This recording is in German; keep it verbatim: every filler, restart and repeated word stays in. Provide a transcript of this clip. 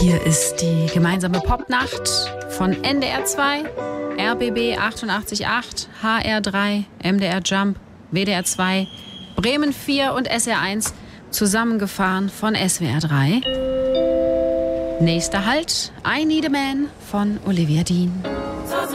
Hier ist die gemeinsame Popnacht von N D R zwei, R B B achtundachtzig Komma acht, H R drei, M D R Jump, W D R zwei, Bremen vier und S R eins, zusammengefahren von S W R drei. Nächster Halt, I Need a Man von Olivia Dean.